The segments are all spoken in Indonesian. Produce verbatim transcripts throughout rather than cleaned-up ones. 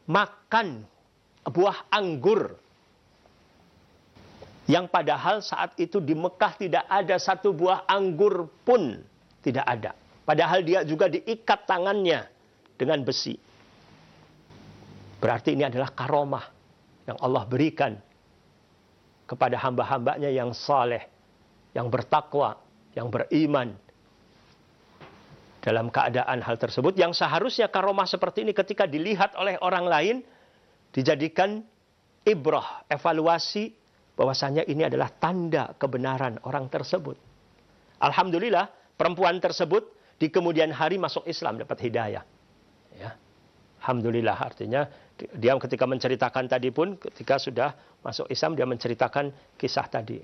makan buah anggur. Yang padahal saat itu di Mekah tidak ada satu buah anggur pun, tidak ada. Padahal dia juga diikat tangannya dengan besi. Berarti ini adalah karomah yang Allah berikan kepada hamba-hambanya yang saleh, yang bertakwa, yang beriman. Dalam keadaan hal tersebut, yang seharusnya karomah seperti ini ketika dilihat oleh orang lain, dijadikan ibrah, evaluasi, bahwasanya ini adalah tanda kebenaran orang tersebut. Alhamdulillah, perempuan tersebut di kemudian hari masuk Islam, dapat hidayah. Ya. Alhamdulillah, artinya dia ketika menceritakan tadi pun, ketika sudah masuk Islam, dia menceritakan kisah tadi.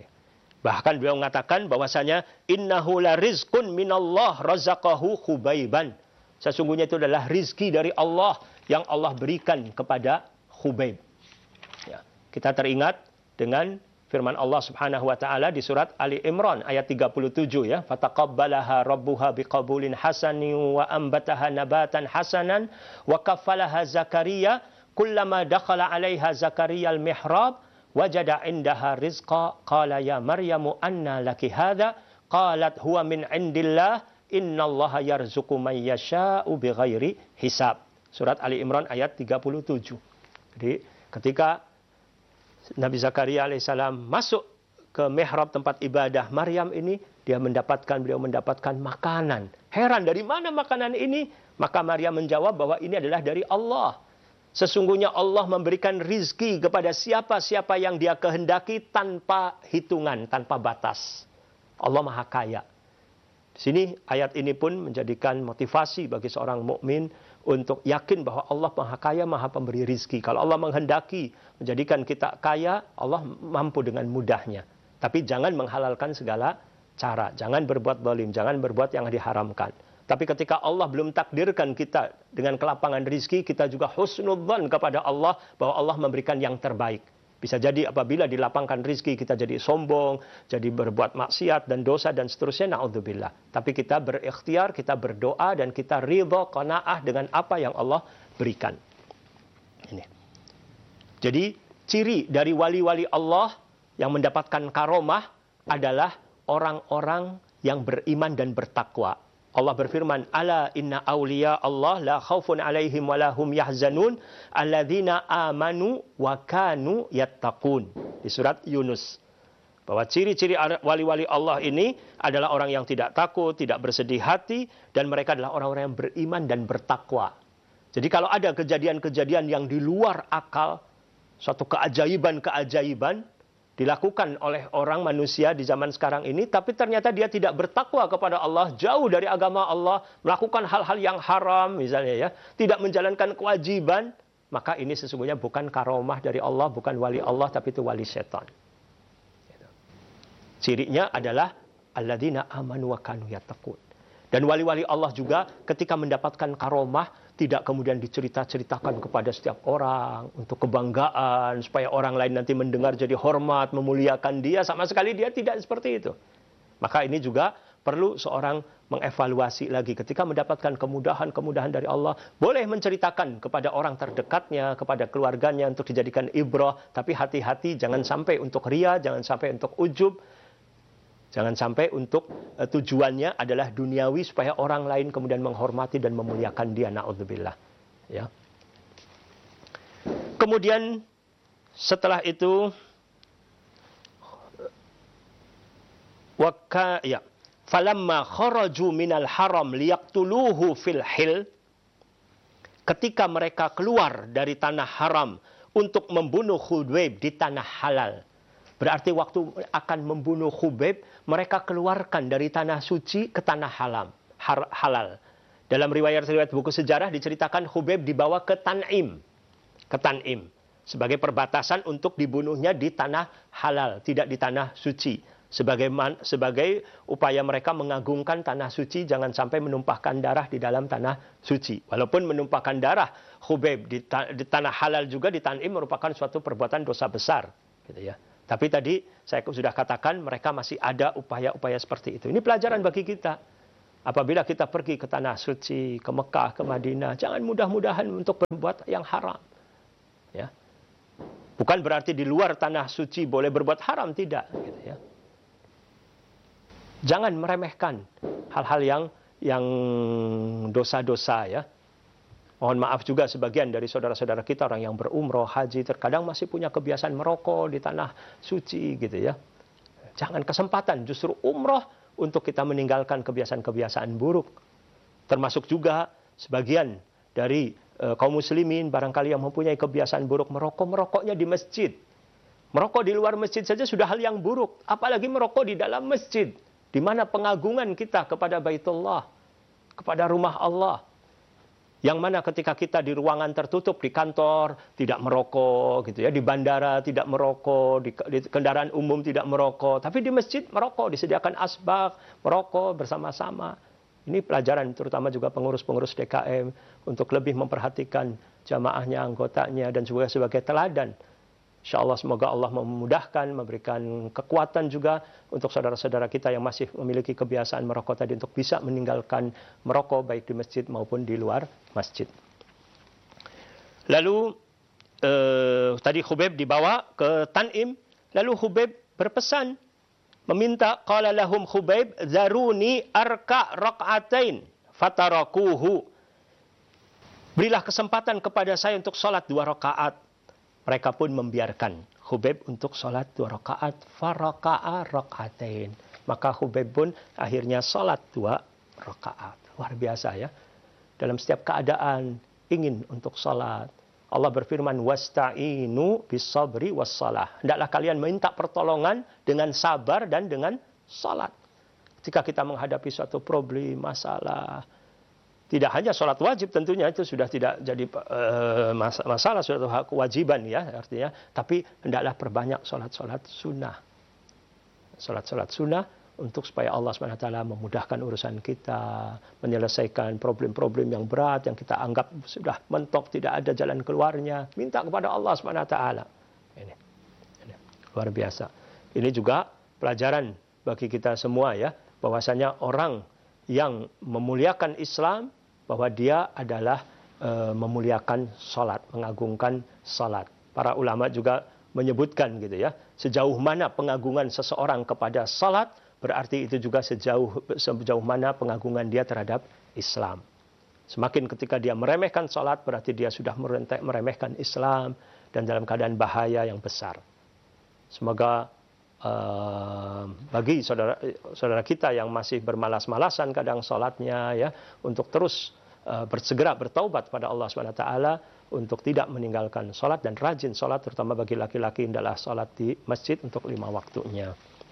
Bahkan beliau mengatakan bahwasanya innahu la rizqun minallah razaqahu Khubaiban. Sesungguhnya itu adalah rizki dari Allah yang Allah berikan kepada Khubaib. Ya. Kita teringat dengan firman Allah Subhanahu wa taala di surat Ali Imran ayat tiga puluh tujuh ya, fataqabbalaha rabbuha biqabulin hasanin wa ambataha nabatan hasanan wa kaffalaha Zakaria kullama dakhala 'alaiha Zakaria al-mihrab wajada 'indaha rizqa qala ya Maryamu anna laki hadza qalat huwa min 'indillah innallaha yarzuqu man yasha'u bighairi hisab. Surat Ali Imran ayat tiga puluh tujuh. Jadi ketika Nabi Zakaria alaihissalam masuk ke mihrab tempat ibadah Maryam ini, dia mendapatkan beliau mendapatkan makanan. Heran, dari mana makanan ini? Maka Maryam menjawab bahwa ini adalah dari Allah. Sesungguhnya Allah memberikan rizki kepada siapa-siapa yang dia kehendaki tanpa hitungan, tanpa batas. Allah Maha Kaya. Di sini ayat ini pun menjadikan motivasi bagi seorang mukmin untuk yakin bahwa Allah Maha Kaya, Maha Pemberi rizki. Kalau Allah menghendaki menjadikan kita kaya, Allah mampu dengan mudahnya. Tapi jangan menghalalkan segala cara. Jangan berbuat zalim, jangan berbuat yang diharamkan. Tapi ketika Allah belum takdirkan kita dengan kelapangan rizki, kita juga husnudzan kepada Allah bahwa Allah memberikan yang terbaik. Bisa jadi apabila dilapangkan rizki kita jadi sombong, jadi berbuat maksiat dan dosa dan seterusnya, na'udzubillah. Tapi kita berikhtiar, kita berdoa dan kita ridha, qanaah dengan apa yang Allah berikan. Ini. Jadi ciri dari wali-wali Allah yang mendapatkan karomah adalah orang-orang yang beriman dan bertakwa. Allah berfirman, ala inna awliya Allah la khaufun alaihim wa lahum yahzanun alladzina amanu wa kanu yattaqun. Di surat Yunus. Bahwa ciri-ciri wali-wali Allah ini adalah orang yang tidak takut, tidak bersedih hati, dan mereka adalah orang-orang yang beriman dan bertakwa. Jadi kalau ada kejadian-kejadian yang di luar akal, suatu keajaiban-keajaiban, dilakukan oleh orang manusia di zaman sekarang ini, tapi ternyata dia tidak bertakwa kepada Allah, jauh dari agama Allah, melakukan hal-hal yang haram misalnya ya, tidak menjalankan kewajiban, maka ini sesungguhnya bukan karomah dari Allah, bukan wali Allah, tapi itu wali setan. Cirinya adalah alladzina amanu wa kanu yattaqun. Dan wali-wali Allah juga ketika mendapatkan karomah, tidak kemudian dicerita-ceritakan kepada setiap orang untuk kebanggaan, supaya orang lain nanti mendengar jadi hormat, memuliakan dia. Sama sekali dia tidak seperti itu. Maka ini juga perlu seorang mengevaluasi lagi. Ketika mendapatkan kemudahan-kemudahan dari Allah, boleh menceritakan kepada orang terdekatnya, kepada keluarganya untuk dijadikan ibrah. Tapi hati-hati, jangan sampai untuk ria, jangan sampai untuk ujub. Jangan sampai untuk uh, tujuannya adalah duniawi supaya orang lain kemudian menghormati dan memuliakan dia, na'udzubillah. Ya. Kemudian setelah itu waka ya falamma kharaju minal haram liyaqtuluhu fil hil, ketika mereka keluar dari tanah haram untuk membunuh Khubaib di tanah halal. Berarti waktu akan membunuh Khubaib, mereka keluarkan dari tanah suci ke tanah halam, har, halal. Dalam riwayat-riwayat buku sejarah diceritakan Khubaib dibawa ke Tan'im. Ke Tan'im. Sebagai perbatasan untuk dibunuhnya di tanah halal, tidak di tanah suci. Sebagai, man, sebagai upaya mereka mengagungkan tanah suci, jangan sampai menumpahkan darah di dalam tanah suci. Walaupun menumpahkan darah Khubaib di, ta, di tanah halal juga di Tan'im merupakan suatu perbuatan dosa besar. Gitu ya. Tapi tadi saya sudah katakan mereka masih ada upaya-upaya seperti itu. Ini pelajaran bagi kita. Apabila kita pergi ke tanah suci, ke Mekah, ke Madinah, jangan mudah-mudahan untuk berbuat yang haram. Ya. Bukan berarti di luar tanah suci boleh berbuat haram, tidak. Gitu ya. Jangan meremehkan hal-hal yang yang dosa-dosa ya. Mohon maaf juga sebagian dari saudara-saudara kita orang yang berumroh, haji, terkadang masih punya kebiasaan merokok di tanah suci gitu ya. Jangan kesempatan, justru umroh untuk kita meninggalkan kebiasaan-kebiasaan buruk. Termasuk juga sebagian dari e, kaum muslimin barangkali yang mempunyai kebiasaan buruk merokok, merokoknya di masjid. Merokok di luar masjid saja sudah hal yang buruk, apalagi merokok di dalam masjid, di mana pengagungan kita kepada Baitullah, kepada rumah Allah. Yang mana ketika kita di ruangan tertutup, di kantor tidak merokok, gitu ya, di bandara tidak merokok, di, di kendaraan umum tidak merokok, tapi di masjid merokok, disediakan asbak, merokok bersama-sama. Ini pelajaran terutama juga pengurus-pengurus D K M untuk lebih memperhatikan jamaahnya, anggotanya, dan juga sebagai teladan. Insya Allah semoga Allah memudahkan, memberikan kekuatan juga untuk saudara-saudara kita yang masih memiliki kebiasaan merokok tadi untuk bisa meninggalkan merokok baik di masjid maupun di luar masjid. Lalu eh, tadi Khubayb dibawa ke Tanim, lalu Khubayb berpesan, meminta, qala lahum Khubayb zaruni arka rak'atain fatarakuhu. Berilah kesempatan kepada saya untuk sholat dua rakaat. Mereka pun membiarkan Khubayb untuk sholat dua rakaat, faraka'a rak'atain. Maka Khubayb pun akhirnya sholat dua rakaat. Luar biasa ya. Dalam setiap keadaan ingin untuk sholat. Allah berfirman, wasta'inu bisabri wassalah. Hendaklah kalian minta pertolongan dengan sabar dan dengan sholat. Ketika kita menghadapi suatu problem, masalah, tidak hanya sholat wajib tentunya itu sudah tidak jadi uh, masalah, sudah kewajiban ya artinya. Tapi hendaklah perbanyak sholat-sholat sunnah. Sholat-sholat sunnah untuk supaya Allah subhanahu wa taala memudahkan urusan kita, menyelesaikan problem-problem yang berat yang kita anggap sudah mentok, tidak ada jalan keluarnya. Minta kepada Allah subhanahu wa taala. Ini, ini luar biasa. Ini juga pelajaran bagi kita semua ya, bahwasanya orang yang memuliakan Islam, bahwa dia adalah e, memuliakan salat, mengagungkan salat. Para ulama juga menyebutkan gitu ya, sejauh mana pengagungan seseorang kepada salat, berarti itu juga sejauh sejauh mana pengagungan dia terhadap Islam. Semakin ketika dia meremehkan salat, berarti dia sudah meremehkan Islam dan dalam keadaan bahaya yang besar. Semoga Uh, bagi saudara saudara kita yang masih bermalas-malasan kadang salatnya ya, untuk terus uh, bersegera bertaubat pada Allah subhanahu wa taala untuk tidak meninggalkan salat dan rajin salat, terutama bagi laki-laki adalah salat di masjid untuk lima waktunya.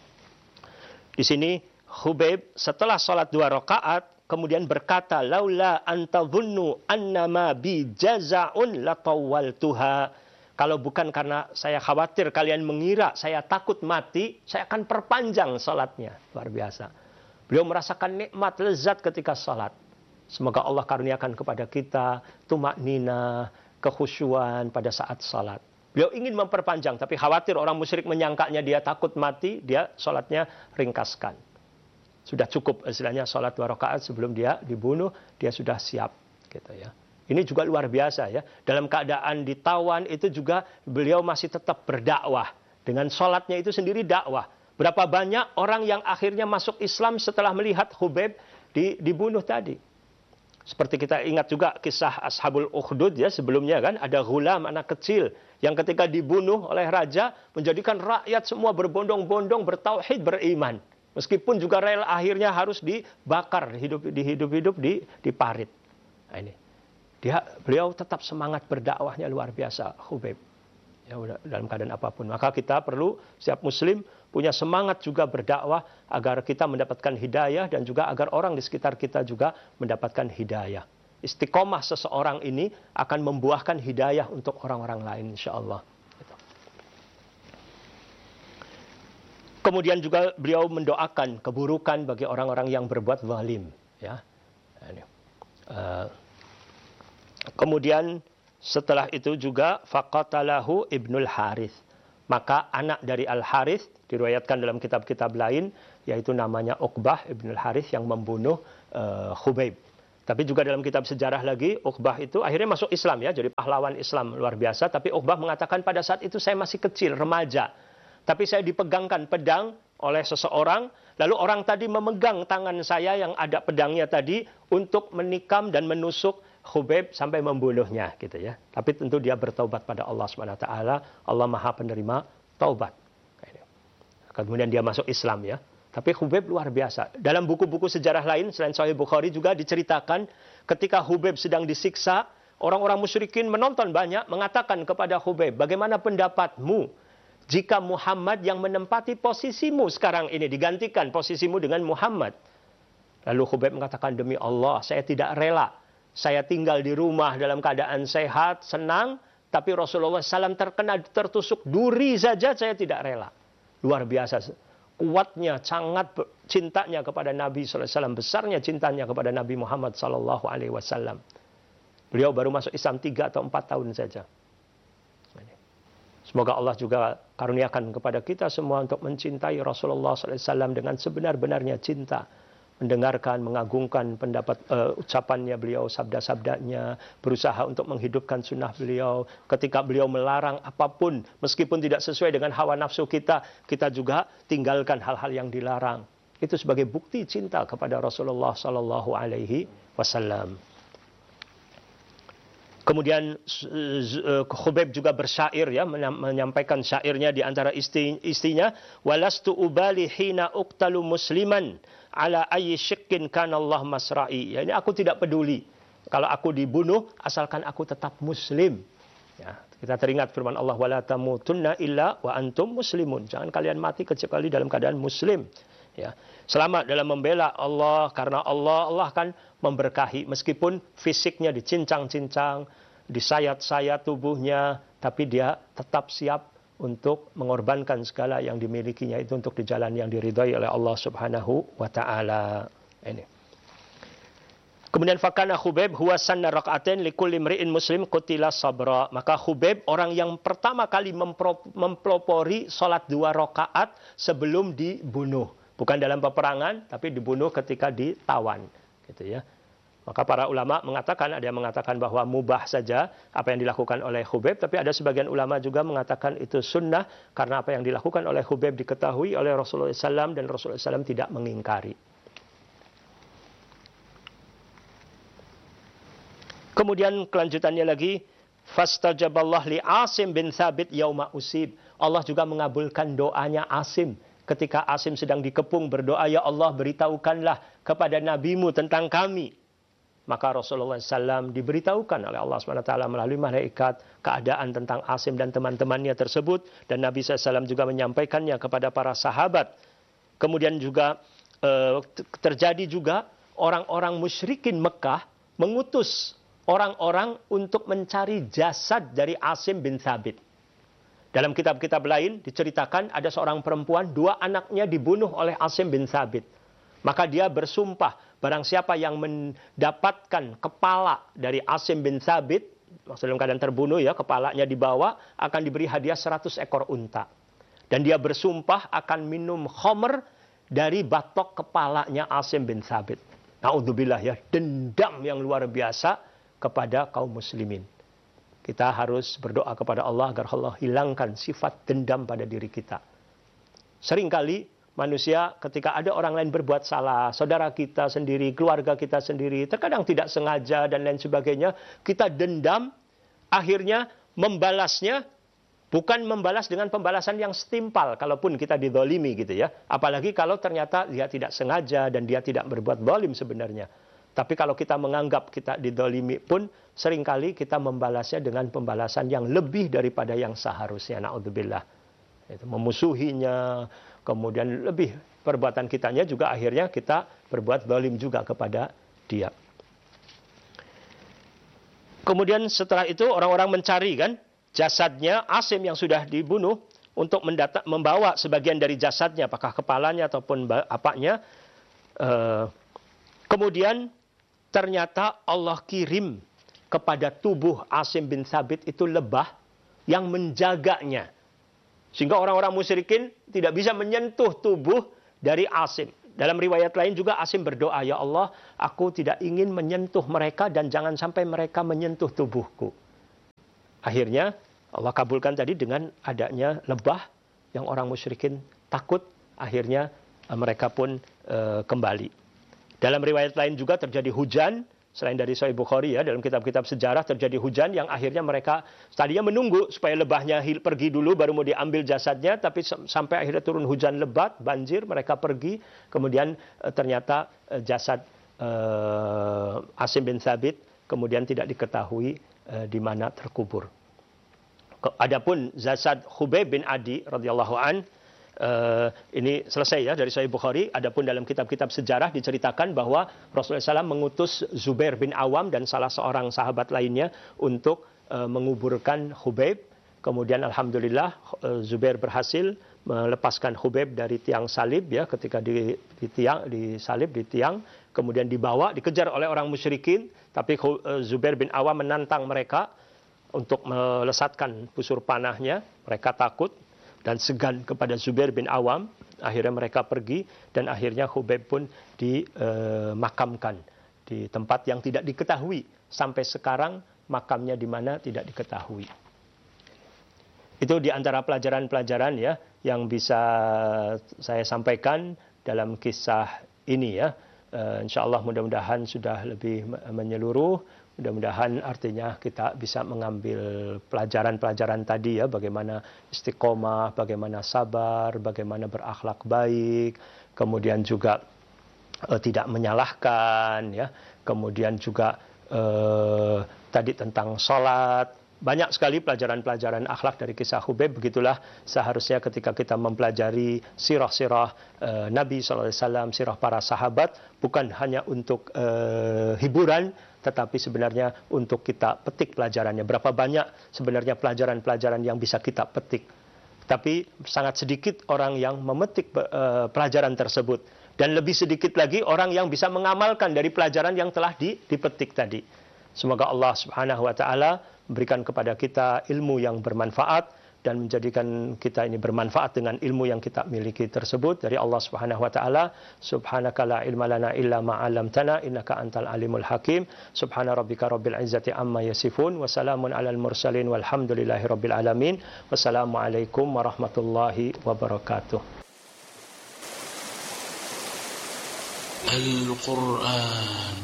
Di sini Khubayb setelah salat dua rakaat kemudian berkata, laula antadhunnu annama bi jaza'un latawaltuha. Kalau bukan karena saya khawatir kalian mengira saya takut mati, saya akan perpanjang salatnya. Luar biasa. Beliau merasakan nikmat, lezat ketika salat. Semoga Allah karuniakan kepada kita tumaknina, kekhusyuan pada saat salat. Beliau ingin memperpanjang, tapi khawatir orang musyrik menyangkanya dia takut mati, dia salatnya ringkaskan. Sudah cukup istilahnya salat dua rakaat sebelum dia dibunuh, dia sudah siap gitu ya. Ini juga luar biasa ya. Dalam keadaan ditawan itu juga beliau masih tetap berdakwah. Dengan sholatnya itu sendiri dakwah. Berapa banyak orang yang akhirnya masuk Islam setelah melihat Khubayb dibunuh tadi. Seperti kita ingat juga kisah Ashabul Ukhdud ya sebelumnya kan. Ada ghulam, anak kecil yang ketika dibunuh oleh raja menjadikan rakyat semua berbondong-bondong bertauhid, beriman. Meskipun juga rela akhirnya harus dibakar, hidup dihidup-hidup di, di parit. Nah, ini. Dia, beliau tetap semangat berdakwahnya luar biasa, Khubayb. Ya, dalam keadaan apapun. Maka kita perlu, setiap muslim punya semangat juga berdakwah agar kita mendapatkan hidayah dan juga agar orang di sekitar kita juga mendapatkan hidayah. Istiqomah seseorang ini akan membuahkan hidayah untuk orang-orang lain, insya Allah. Kemudian juga beliau mendoakan keburukan bagi orang-orang yang berbuat zalim. Ya. Uh, Kemudian setelah itu juga faqatalahu Ibnul Harith. Maka anak dari Al-Harith, diriwayatkan dalam kitab-kitab lain, yaitu namanya Uqbah ibn Al-Harith yang membunuh uh, Khubayb. Tapi juga dalam kitab sejarah lagi, Uqbah itu akhirnya masuk Islam ya, jadi pahlawan Islam luar biasa. Tapi Uqbah mengatakan pada saat itu saya masih kecil, remaja. Tapi saya dipegangkan pedang oleh seseorang, lalu orang tadi memegang tangan saya yang ada pedangnya tadi untuk menikam dan menusuk Khubayb sampai membunuhnya gitu ya. Tapi tentu dia bertaubat pada Allah subhanahu wa taala. Allah Maha penerima taubat. Kemudian dia masuk Islam ya. Tapi Khubayb luar biasa. Dalam buku-buku sejarah lain selain Sahih Bukhari juga diceritakan ketika Khubayb sedang disiksa, orang-orang musyrikin menonton banyak mengatakan kepada Khubayb, "Bagaimana pendapatmu jika Muhammad yang menempati posisimu sekarang ini digantikan posisimu dengan Muhammad?" Lalu Khubayb mengatakan, "Demi Allah, saya tidak rela. Saya tinggal di rumah dalam keadaan sehat, senang, tapi Rasulullah shallallahu alaihi wasallam terkena tertusuk duri saja saya tidak rela." Luar biasa. Kuatnya, sangat cintanya kepada Nabi shallallahu alaihi wasallam, besarnya cintanya kepada Nabi Muhammad shallallahu alaihi wasallam. Beliau baru masuk Islam tiga atau empat tahun saja. Semoga Allah juga karuniakan kepada kita semua untuk mencintai Rasulullah shallallahu alaihi wasallam dengan sebenar-benarnya cinta. Mendengarkan, mengagungkan pendapat uh, ucapannya beliau, sabda-sabdanya, berusaha untuk menghidupkan sunnah beliau. Ketika beliau melarang apapun, meskipun tidak sesuai dengan hawa nafsu kita, kita juga tinggalkan hal-hal yang dilarang. Itu sebagai bukti cinta kepada Rasulullah Sallallahu Alaihi Wasallam. Kemudian Khubayb juga bersyair ya, menyampaikan syairnya di antara istri, istrinya, walastu ubali hina uqtalu musliman ala ayyi syikkin kana Allah masra'i. Ya, ini aku tidak peduli kalau aku dibunuh asalkan aku tetap muslim. Ya, kita teringat firman Allah, wala tamutunna illa wa antum muslimun. Jangan kalian mati kecuali dalam keadaan muslim. Ya, selamat dalam membela Allah, karena Allah Allah kan memberkahi meskipun fisiknya dicincang-cincang, disayat-sayat tubuhnya, tapi dia tetap siap untuk mengorbankan segala yang dimilikinya itu untuk di jalan yang diridhai oleh Allah Subhanahu wa taala. Ini. Kemudian fakana Khubayb huwa sanna raka'atain likulli imri'in muslim qutila sabra. Maka Khubayb orang yang pertama kali mempelopori salat dua rakaat sebelum dibunuh. Bukan dalam peperangan, tapi dibunuh ketika ditawan, gitu ya. Maka para ulama mengatakan, ada yang mengatakan bahwa mubah saja apa yang dilakukan oleh Khubayb, tapi ada sebagian ulama juga mengatakan itu sunnah, karena apa yang dilakukan oleh Khubayb diketahui oleh Rasulullah shallallahu alaihi wasallam dan Rasulullah shallallahu alaihi wasallam tidak mengingkari. Kemudian kelanjutannya lagi, fastajaballah li Asim bin Thabit yauma usib. Allah juga mengabulkan doanya Asim. Ketika Asim sedang dikepung berdoa, ya Allah beritahukanlah kepada nabimu tentang kami. Maka Rasulullah shallallahu alaihi wasallam diberitahukan oleh Allah subhanahu wa taala melalui malaikat keadaan tentang Asim dan teman-temannya tersebut. Dan Nabi shallallahu alaihi wasallam juga menyampaikannya kepada para sahabat. Kemudian juga eh, terjadi juga orang-orang musyrikin Mekah mengutus orang-orang untuk mencari jasad dari Asim bin Thabit. Dalam kitab-kitab lain diceritakan ada seorang perempuan, dua anaknya dibunuh oleh Asim bin Thabit. Maka dia bersumpah, barang siapa yang mendapatkan kepala dari Asim bin Thabit, maksudnya dalam keadaan terbunuh ya, kepalanya dibawa, akan diberi hadiah seratus ekor unta. Dan dia bersumpah akan minum khamr dari batok kepalanya Asim bin Thabit. Na'udzubillah ya, dendam yang luar biasa kepada kaum muslimin. Kita harus berdoa kepada Allah agar Allah hilangkan sifat dendam pada diri kita. Seringkali manusia ketika ada orang lain berbuat salah, saudara kita sendiri, keluarga kita sendiri, terkadang tidak sengaja dan lain sebagainya, kita dendam, akhirnya membalasnya, bukan membalas dengan pembalasan yang setimpal, kalaupun kita dizalimi gitu ya. Apalagi kalau ternyata dia tidak sengaja dan dia tidak berbuat zalim sebenarnya. Tapi kalau kita menganggap kita didolimi pun, seringkali kita membalasnya dengan pembalasan yang lebih daripada yang seharusnya. Na'udzubillah. Itu memusuhinya, kemudian lebih perbuatan kitanya juga akhirnya kita berbuat zalim juga kepada dia. Kemudian setelah itu orang-orang mencari kan jasadnya Asim yang sudah dibunuh untuk mendata, membawa sebagian dari jasadnya, apakah kepalanya ataupun apanya. Uh, kemudian ternyata Allah kirim kepada tubuh Asim bin Thabit itu lebah yang menjaganya. Sehingga orang-orang musyrikin tidak bisa menyentuh tubuh dari Asim. Dalam riwayat lain juga Asim berdoa, ya Allah, aku tidak ingin menyentuh mereka dan jangan sampai mereka menyentuh tubuhku. Akhirnya Allah kabulkan tadi dengan adanya lebah yang orang musyrikin takut. Akhirnya mereka pun e, kembali. Dalam riwayat lain juga terjadi hujan. Selain dari Sahih Bukhari ya, dalam kitab-kitab sejarah terjadi hujan yang akhirnya mereka tadinya menunggu supaya lebahnya pergi dulu baru mau diambil jasadnya, tapi sampai akhirnya turun hujan lebat, banjir, mereka pergi, kemudian e, ternyata e, jasad e, Asim bin Thabit kemudian tidak diketahui e, di mana terkubur. Adapun jasad Khubayb bin Adi radhiyallahu an, Uh, ini selesai ya dari Sahih Bukhari. Adapun dalam kitab-kitab sejarah diceritakan bahwa Rasulullah shallallahu alaihi wasallam mengutus Zubair bin Awam dan salah seorang sahabat lainnya untuk uh, menguburkan Khubayb. Kemudian alhamdulillah uh, Zubair berhasil melepaskan Khubayb dari tiang salib ya, ketika di, di tiang di salib di tiang, kemudian dibawa dikejar oleh orang musyrikin, tapi uh, Zubair bin Awam menantang mereka untuk melesatkan busur panahnya. Mereka takut dan segan kepada Zubair bin Awam. Akhirnya mereka pergi dan akhirnya Khubayb pun dimakamkan di tempat yang tidak diketahui. Sampai sekarang makamnya di mana tidak diketahui. Itu di antara pelajaran-pelajaran ya yang bisa saya sampaikan dalam kisah ini ya. Insya Allah mudah-mudahan sudah lebih menyeluruh. Mudah-mudahan artinya kita bisa mengambil pelajaran-pelajaran tadi ya, bagaimana istiqomah, bagaimana sabar, bagaimana berakhlak baik, kemudian juga eh, tidak menyalahkan ya, kemudian juga eh, tadi tentang sholat. Banyak sekali pelajaran-pelajaran akhlak dari kisah Khubayb. Begitulah seharusnya ketika kita mempelajari sirah-sirah e, Nabi shallallahu alaihi wasallam, sirah para sahabat, bukan hanya untuk e, hiburan, tetapi sebenarnya untuk kita petik pelajarannya. Berapa banyak sebenarnya pelajaran-pelajaran yang bisa kita petik. Tapi sangat sedikit orang yang memetik e, pelajaran tersebut. Dan lebih sedikit lagi orang yang bisa mengamalkan dari pelajaran yang telah di, dipetik tadi. Semoga Allah subhanahu wa ta'ala berikan kepada kita ilmu yang bermanfaat dan menjadikan kita ini bermanfaat dengan ilmu yang kita miliki tersebut dari Allah Subhanahu wa taala. Subhanaka la ilma lana illa ma 'allamtana innaka antal alimul hakim. Subhana rabbika rabbil izzati amma yasifun wa salamun alal mursalin walhamdulillahi rabbil alamin. Wassalamu alaikum warahmatullahi wabarakatuh. Al-Qur'an